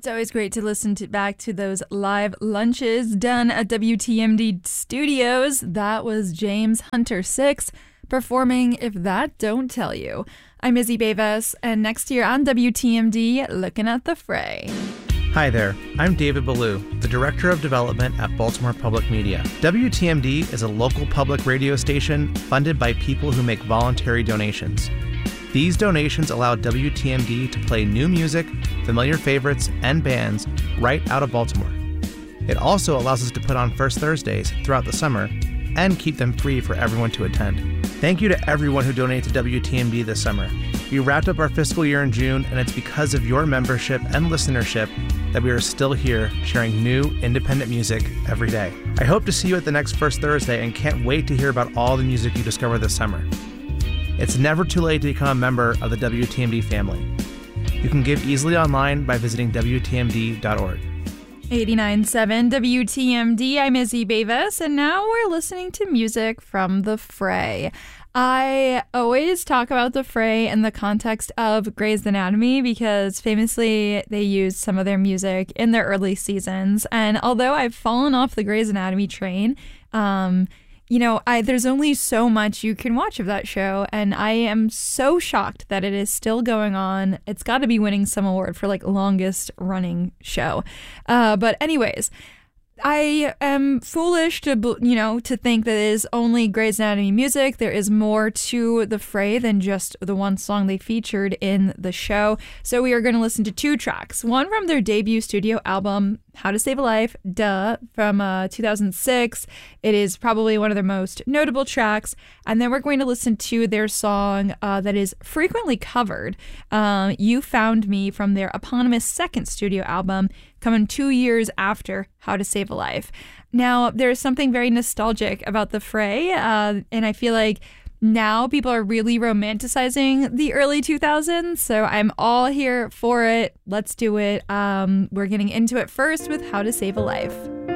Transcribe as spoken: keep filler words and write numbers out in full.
It's always great to listen to back to those live lunches done at W T M D Studios. That was James Hunter six performing If That Don't Tell You. I'm Izzy Bevis, and next year on W T M D, looking at the fray. Hi there, I'm David Ballou, the Director of Development at Baltimore Public Media. W T M D is a local public radio station funded by people who make voluntary donations. These donations allow W T M D to play new music, familiar favorites, and bands right out of Baltimore. It also allows us to put on First Thursdays throughout the summer and keep them free for everyone to attend. Thank you to everyone who donated to W T M D this summer. We wrapped up our fiscal year in June, and it's because of your membership and listenership that we are still here sharing new independent music every day. I hope to see you at the next First Thursday and can't wait to hear about all the music you discover this summer. It's never too late to become a member of the W T M D family. You can give easily online by visiting W T M D dot org. eighty-nine point seven W T M D, I'm Izzy Bevis, and now we're listening to music from The Fray. I always talk about The Fray in the context of Grey's Anatomy because famously they used some of their music in their early seasons. And although I've fallen off the Grey's Anatomy train, um, you know, I there's only so much you can watch of that show, and I am so shocked that it is still going on. It's got to be winning some award for like longest running show. Uh, but anyways, I am foolish to, you know, to think that it is only Grey's Anatomy music. There is more to The Fray than just the one song they featured in the show. So we are going to listen to two tracks. One from their debut studio album, How to Save a Life, duh, from uh, two thousand six. It is probably one of their most notable tracks. And then we're going to listen to their song uh, that is frequently covered, uh, You Found Me, from their eponymous second studio album, coming two years after How to Save a Life. Now, there's something very nostalgic about The Fray, uh, and I feel like now people are really romanticizing the early two thousands, so I'm all here for it. Let's do it. Um, we're getting into it first with How to Save a Life.